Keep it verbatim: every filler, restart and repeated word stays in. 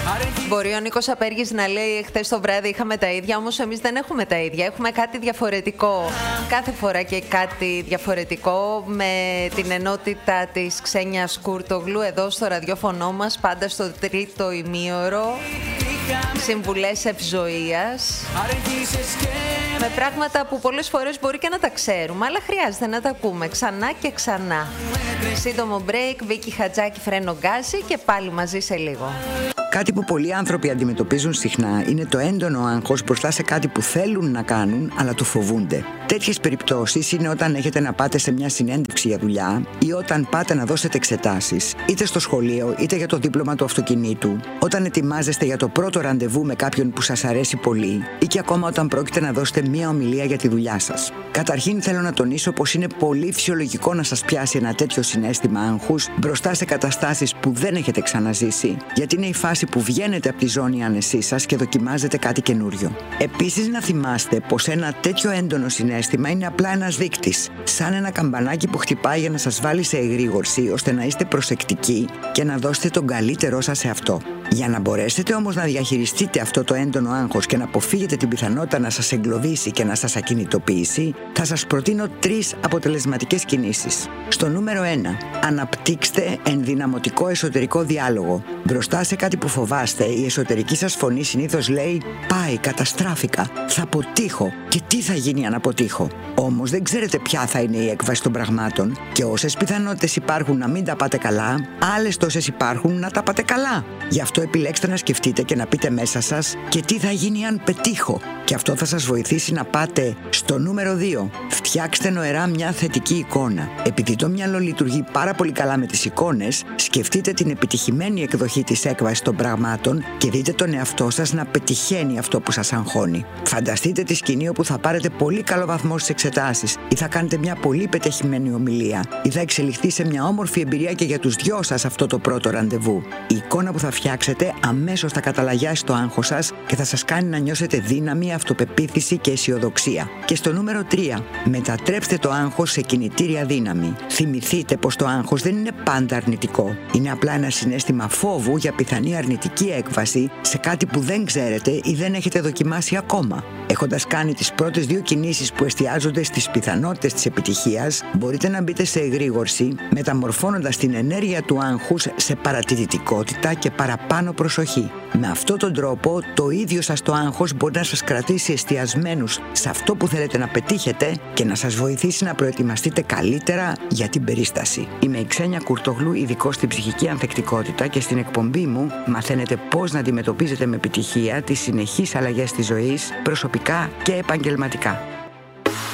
Μπορεί ο Νίκος Απέργης να λέει χθες το βράδυ είχαμε τα ίδια, όμως εμείς δεν έχουμε τα ίδια. Έχουμε κάτι διαφορετικό. Κάθε φορά και κάτι διαφορετικό, με την ενότητα της Ξένιας Κουρτογλου εδώ στο ραδιόφωνο μας, πάντα στο τρίτο ημίωρο. Συμβουλές ευζοίας, με πράγματα που πολλές φορές μπορεί και να τα ξέρουμε, αλλά χρειάζεται να τα ακούμε ξανά και ξανά. Σύντομο break, Βίκη Χατζάκη, Φρένο Γκάζι και πάλι μαζί σε λίγο. Κάτι που πολλοί άνθρωποι αντιμετωπίζουν συχνά είναι το έντονο άγχος μπροστά σε κάτι που θέλουν να κάνουν, αλλά το φοβούνται. Τέτοιες περιπτώσεις είναι όταν έχετε να πάτε σε μια συνέντευξη για δουλειά ή όταν πάτε να δώσετε εξετάσεις, είτε στο σχολείο είτε για το δίπλωμα του αυτοκινήτου, όταν ετοιμάζεστε για το πρώτο ραντεβού με κάποιον που σας αρέσει πολύ ή και ακόμα όταν πρόκειται να δώσετε μια ομιλία για τη δουλειά σας. Καταρχήν θέλω να τονίσω πως είναι πολύ φυσιολογικό να σας πιάσει ένα τέτοιο συναίσθημα άγχους μπροστά σε καταστάσεις που δεν έχετε ξαναζήσει, γιατί είναι η φάση που βγαίνετε από τη ζώνη άνεσής σας και δοκιμάζετε κάτι καινούριο. Επίσης, να θυμάστε πως ένα τέτοιο έντονο συναίσθημα είναι απλά ένας δείκτης, σαν ένα καμπανάκι που χτυπάει για να σας βάλει σε εγρήγορση, ώστε να είστε προσεκτικοί και να δώσετε τον καλύτερό σας σε αυτό. Για να μπορέσετε όμως να διαχειριστείτε αυτό το έντονο άγχος και να αποφύγετε την πιθανότητα να σας εγκλωβίσει και να σας ακινητοποιήσει, θα σας προτείνω τρεις αποτελεσματικές κινήσεις. Στο νούμερο ένα, αναπτύξτε ενδυναμωτικό εσωτερικό διάλογο. Μπροστά σε κάτι που φοβάστε, η εσωτερική σας φωνή συνήθως λέει «Πάει, καταστράφηκα, θα αποτύχω και τι θα γίνει αν αποτύχω». Όμως δεν ξέρετε ποια θα είναι η έκβαση των πραγμάτων και όσες πιθανότητες υπάρχουν να μην τα πάτε καλά, άλλες τόσες υπάρχουν να τα πάτε καλά. Γι' αυτό επιλέξτε να σκεφτείτε και να πείτε μέσα σας «Και τι θα γίνει αν πετύχω». Και αυτό θα σας βοηθήσει να πάτε στο νούμερο δύο. Φτιάξτε νοερά μια θετική εικόνα. Επειδή το μυαλό λειτουργεί πάρα πολύ καλά με τις εικόνες, σκεφτείτε την επιτυχημένη εκδοχή της έκβασης των πραγμάτων και δείτε τον εαυτό σας να πετυχαίνει αυτό που σας αγχώνει. Φανταστείτε τη σκηνή όπου θα πάρετε πολύ καλό βαθμό στις εξετάσεις ή θα κάνετε μια πολύ πετυχημένη ομιλία ή θα εξελιχθεί σε μια όμορφη εμπειρία και για τους δυο σας αυτό το πρώτο ραντεβού. Η εικόνα που θα φτιάξετε αμέσως θα καταλαγιάσει το άγχος σας και θα σας κάνει να νιώσετε δύναμη, αυτοπεποίθηση και αισιοδοξία. Και στο νούμερο τρία, μετατρέψτε το άγχος σε κινητήρια δύναμη. Θυμηθείτε πως το άγχος δεν είναι πάντα αρνητικό. Είναι απλά ένα συναίσθημα φόβου για πιθανή αρνητική έκβαση σε κάτι που δεν ξέρετε ή δεν έχετε δοκιμάσει ακόμα. Έχοντας κάνει τις πρώτες δύο κινήσεις που εστιάζονται στις πιθανότητες της επιτυχίας, μπορείτε να μπείτε σε εγρήγορση, μεταμορφώνοντας την ενέργεια του άγχους σε παρατηρητικότητα και παραπάνω προσοχή. Με αυτόν τον τρόπο, το ίδιο σας το άγχος μπορεί να σας κρατήσει εστιασμένους σε αυτό που θέλετε να πετύχετε και να σας βοηθήσει να προετοιμαστείτε καλύτερα για την περίσταση. Είμαι η Ξένια Κουρτογλου, ειδικός στην ψυχική ανθεκτικότητα, και στην εκπομπή μου μαθαίνετε πώς να αντιμετωπίζετε με επιτυχία τις συνεχείς αλλαγές της ζωής, προσωπικά και επαγγελματικά.